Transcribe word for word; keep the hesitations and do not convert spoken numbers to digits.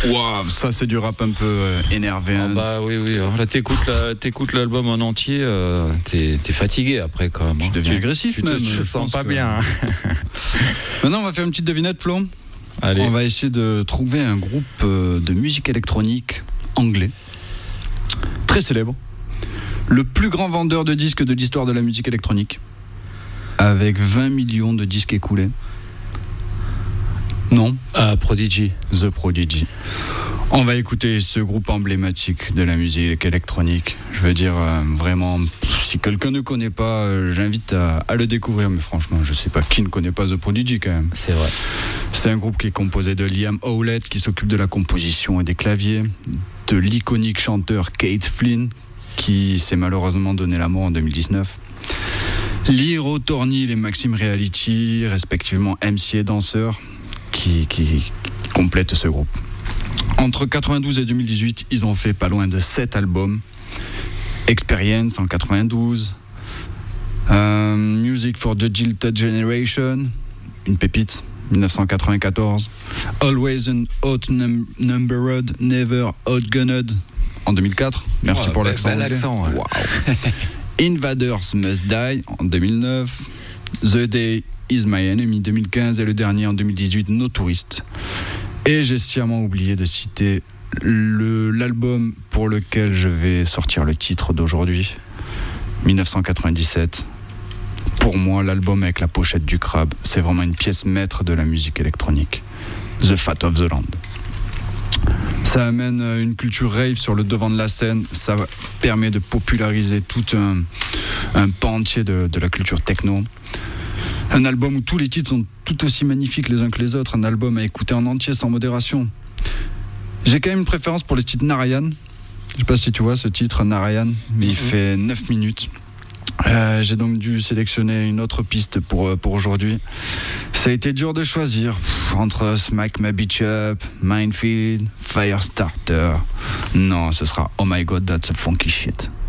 Waouh, ça c'est du rap un peu euh, énervé. Ah hein. bah oui, oui. Alors là, t'écoutes, la, t'écoutes l'album en entier, euh, t'es, t'es fatigué après quand même. Tu hein. deviens agressif tu même. te, je te sens pense pas que- bien. Hein. Maintenant, on va faire une petite devinette, Flo. Allez. On va essayer de trouver un groupe euh, de musique électronique anglais, très célèbre, le plus grand vendeur de disques de l'histoire de la musique électronique, avec vingt millions de disques écoulés. Non, Ah, Prodigy. The Prodigy. On va écouter ce groupe emblématique de la musique électronique. Je veux dire, euh, vraiment, si quelqu'un ne connaît pas, euh, j'invite à, à le découvrir. Mais franchement, je sais pas qui ne connaît pas The Prodigy quand même. C'est vrai. C'est un groupe qui est composé de Liam Howlett, qui s'occupe de la composition et des claviers, de l'iconique chanteur Keith Flynn, qui s'est malheureusement donné la mort en deux mille dix-neuf, Liro Tornil et Maxime Reality, respectivement M C et danseur, qui, qui, qui complètent ce groupe. Entre quatre-vingt-douze et deux mille dix-huit, ils ont fait pas loin de sept albums. Experience en quatre-vingt-douze, euh, Music for the Jilted Generation, une pépite, dix-neuf cent quatre-vingt-quatorze, Always an Outnumbered, Never Outgunned en deux mille quatre. Merci Oh, pour bel- l'accent bel anglais. accent, ouais. Wow. Invaders Must Die en deux mille neuf, The Day Is My Enemy deux mille quinze et le dernier en deux mille dix-huit, No Tourist. Et j'ai sciemment oublié de citer le, l'album pour lequel je vais sortir le titre d'aujourd'hui, dix-neuf cent quatre-vingt-dix-sept. Pour moi, l'album avec la pochette du crabe, c'est vraiment une pièce maître de la musique électronique. The Fat of the Land. Ça amène une culture rave sur le devant de la scène, ça permet de populariser tout un, un pan entier de, de la culture techno. Un album où tous les titres sont tout aussi magnifiques les uns que les autres, un album à écouter en entier sans modération. J'ai quand même une préférence pour le titre Narayan. Je sais pas si tu vois ce titre Narayan, mais il fait neuf minutes. Euh, j'ai donc dû sélectionner une autre piste pour, pour aujourd'hui. Ça a été dur de choisir pff, entre Smack My Bitch Up, Minefield, Firestarter. Non, ce sera Oh My God, That's a Funky Shit.